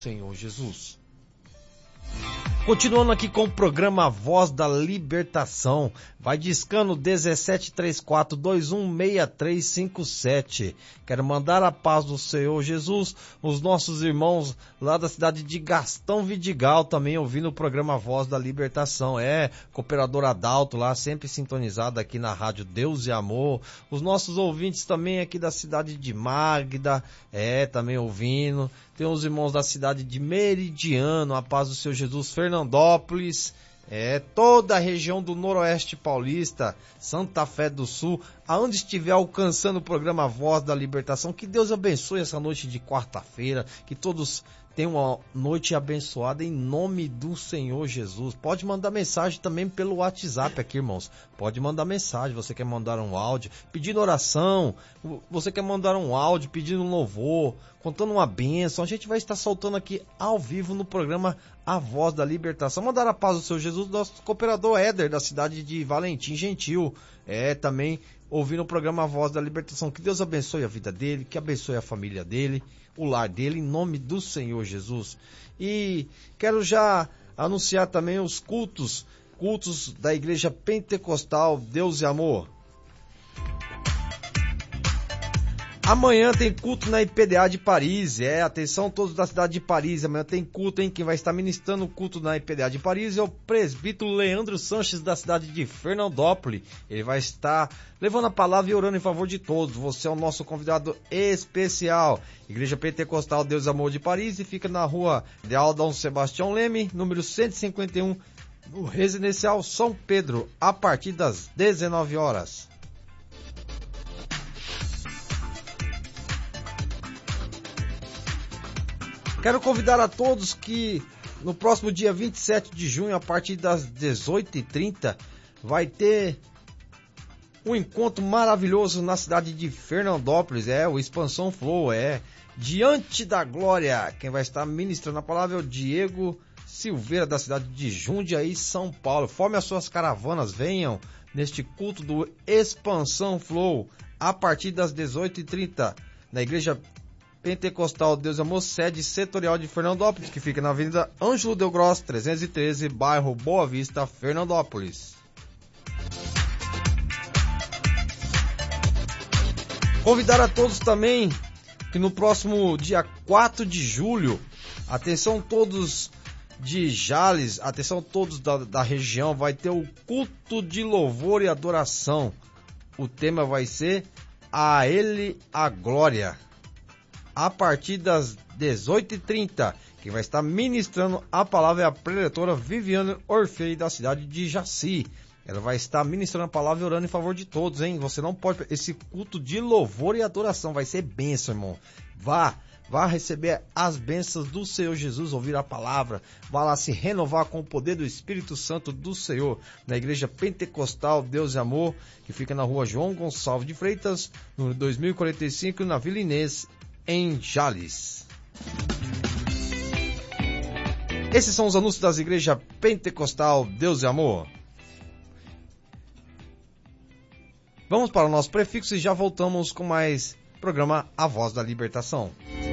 Senhor Jesus. Continuando aqui com o programa Voz da Libertação, vai discando 1734216357. Quero mandar a paz do Senhor Jesus, os nossos irmãos lá da cidade de Gastão Vidigal, também ouvindo o programa Voz da Libertação. Cooperador Adalto lá, sempre sintonizado aqui na rádio Deus e Amor. Os nossos ouvintes também aqui da cidade de Magda, também ouvindo. Tem os irmãos da cidade de Meridiano, a paz do Senhor Jesus, Fernandópolis, toda a região do Noroeste Paulista, Santa Fé do Sul, aonde estiver alcançando o programa Voz da Libertação, que Deus abençoe essa noite de quarta-feira, que todos tenham uma noite abençoada em nome do Senhor Jesus. Pode mandar mensagem também pelo WhatsApp aqui, irmãos. Pode mandar mensagem, você quer mandar um áudio pedindo oração, você quer mandar um áudio pedindo um louvor, contando uma bênção. A gente vai estar soltando aqui ao vivo no programa A Voz da Libertação. Mandar a paz do Senhor Jesus, nosso cooperador Éder, da cidade de Valentim Gentil. Também ouvindo o programa A Voz da Libertação. Que Deus abençoe a vida dele, que abençoe a família dele, o lar dele, em nome do Senhor Jesus. E quero já anunciar também os cultos da Igreja Pentecostal Deus e Amor. Amanhã tem culto na IPDA de Paris, atenção todos da cidade de Paris, amanhã tem culto, Quem vai estar ministrando o culto na IPDA de Paris é o presbítero Leandro Sanches, da cidade de Fernandópolis. Ele vai estar levando a palavra e orando em favor de todos. Você é o nosso convidado especial. Igreja Pentecostal Deus e Amor de Paris, e fica na rua de Dom Sebastião Leme, número 151, no Residencial São Pedro, a partir das 19 horas. Quero convidar a todos que no próximo dia 27 de junho, a partir das 18h30, vai ter um encontro maravilhoso na cidade de Fernandópolis, o Expansão Flow, Diante da Glória. Quem vai estar ministrando a palavra é o Diego Silveira, da cidade de Jundiaí, São Paulo. Forme as suas caravanas, venham neste culto do Expansão Flow, a partir das 18h30, na Igreja Pentecostal Deus e Amor, sede setorial de Fernandópolis, que fica na Avenida Ângelo Del Grosso, 313, bairro Boa Vista, Fernandópolis. Convidar a todos também que no próximo dia 4 de julho, atenção todos de Jales, atenção todos da região, vai ter o culto de louvor e adoração. O tema vai ser A Ele a Glória, a partir das 18h30. Quem vai estar ministrando a palavra é a preletora Viviane Orfei, da cidade de Jaci. Ela vai estar ministrando a palavra e orando em favor de todos, Você não pode... Esse culto de louvor e adoração vai ser bênção, irmão. Vá receber as bênçãos do Senhor Jesus, ouvir a palavra. Vá lá se renovar com o poder do Espírito Santo do Senhor, na Igreja Pentecostal Deus e Amor, que fica na rua João Gonçalves de Freitas, no 2045, na Vila Inês, em Jales. Esses são os anúncios das igrejas Pentecostal Deus e Amor. Vamos para o nosso prefixo e já voltamos com mais programa A Voz da Libertação.